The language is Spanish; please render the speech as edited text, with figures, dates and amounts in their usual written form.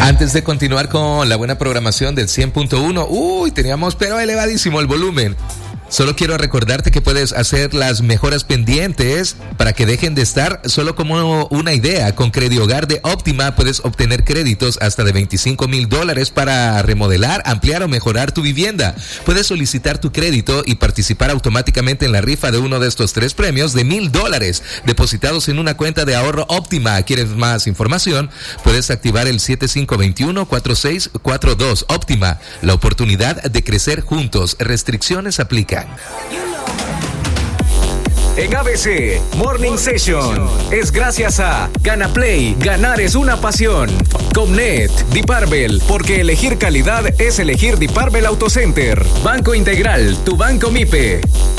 Antes de continuar con la buena programación del 100.1, teníamos pero elevadísimo el volumen. Solo quiero recordarte que puedes hacer las mejoras pendientes para que dejen de estar solo como una idea. Con Credihogar de Óptima puedes obtener créditos hasta de $25,000 para remodelar, ampliar o mejorar tu vivienda. Puedes solicitar tu crédito y participar automáticamente en la rifa de uno de estos 3 premios de $1,000 depositados en una cuenta de ahorro Óptima. ¿Quieres más información? Puedes activar el 7521-4642. Óptima, la oportunidad de crecer juntos. Restricciones aplican. En ABC Morning Session es gracias a Ganaplay, ganar es una pasión. Comnet, Diparbel, porque elegir calidad es elegir Diparbel Auto Center. Banco Integral, tu banco MIPE.